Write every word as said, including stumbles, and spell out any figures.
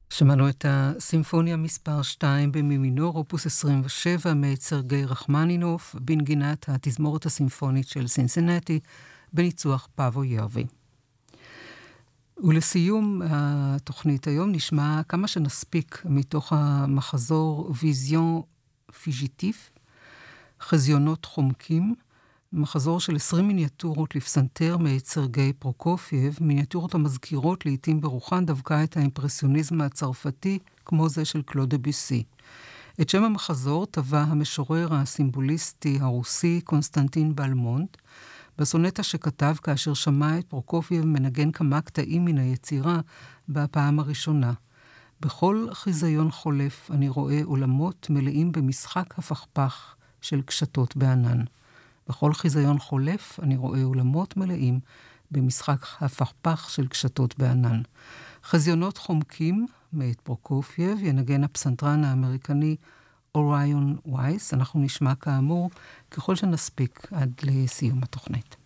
שמענו את הסימפוניה מספר שתיים במי מינור, אופוס עשרים ושבע, מאת סרגי רחמנינוב, בנגינת התזמורת הסימפונית של סינסינטי, בניצוח פאבו ירבי. ולסיום התוכנית היום נשמע כמה שנספיק מתוך המחזור ויזיון פיזיטיף, חזיונות חומקים, מחזור של עשרים מיניאטורות לפסנתר מאת סרגי פרוקופייב, מיניאטורות המזכירות לעתים ברוחן דווקא את האימפרסיוניזם הצרפתי, כמו זה של קלוד דביוסי. את שם המחזור טבע המשורר הסימבוליסטי הרוסי קונסטנטין בלמונט, בסונטה שכתב כאשר שמע את פרוקופייב מנגן כמה קטעים מן היצירה בפעם הראשונה. בכל חיזיון חולף אני רואה עולמות מלאים במשחק הפכפך של קשתות בענן. בכל חיזיון חולף אני רואה עולמות מלאים במשחק הפכפך של קשתות בענן. חזיונות חומקים מאת פרוקופייב ינגן הפסנתרן האמריקני אוריון וייס. אנחנו נשמע כאמור ככל שנספיק עד לסיום התוכנית.